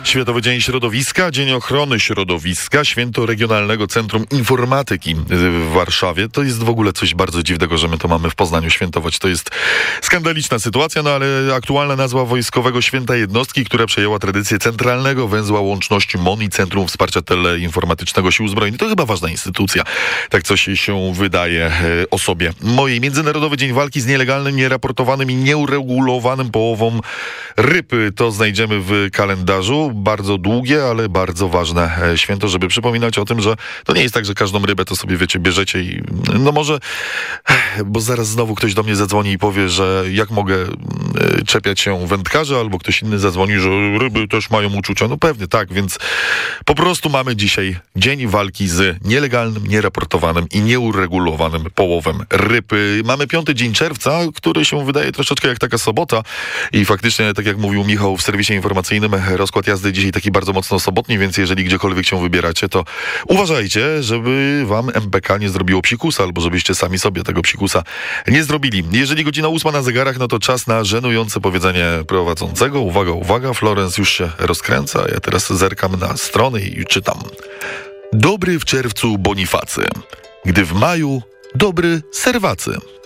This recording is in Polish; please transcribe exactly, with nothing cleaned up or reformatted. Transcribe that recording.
Światowy Dzień Środowiska, Dzień Ochrony Środowiska, Święto Regionalnego Centrum Informatyki w Warszawie. To jest w ogóle coś bardzo dziwnego, że my to mamy w Poznaniu świętować. To jest skandaliczna sytuacja, no ale aktualna nazwa Wojskowego Święta Jednostki, która przejęła tradycję Centralnego Węzła Łączności M O N i Centrum Wsparcia Teleinformatycznego Sił Zbrojnych. To chyba ważna instytucja. Tak coś się wydaje osobie mojej. Międzynarodowy Dzień Walki z nielegalnym, nieraportowanym i nieuregulowanym połową ryb. To znajdziemy w kalendarzu. Bardzo długie, ale bardzo ważne święto, żeby przypominać o tym, że to nie jest tak, że każdą rybę to sobie, wiecie, bierzecie i no może, bo zaraz znowu ktoś do mnie zadzwoni i powie, że jak mogę czepiać się wędkarzy, albo ktoś inny zadzwoni, że ryby też mają uczucia. No pewnie tak, więc po prostu mamy dzisiaj Dzień Walki z nielegalnym, nieraportowanym i nieuregulowanym połowem ryb. Mamy piąty dzień czerwca, który się wydaje troszeczkę jak taka sobota i faktycznie, tak jak mówił Michał w serwisie informacyjnym, rozkład jazdy dzisiaj taki bardzo mocno sobotni, więc jeżeli gdziekolwiek się wybieracie, to uważajcie, żeby wam M P K nie zrobiło psikusa, albo żebyście sami sobie tego psikusa nie zrobili. Jeżeli godzina ósma na zegarach, no to czas na żenujące powiedzenie prowadzącego. Uwaga, uwaga, Florence już się rozkręca. Ja teraz zerkam na strony i czytam. Dobry w czerwcu Bonifacy, gdy w maju dobry serwacy.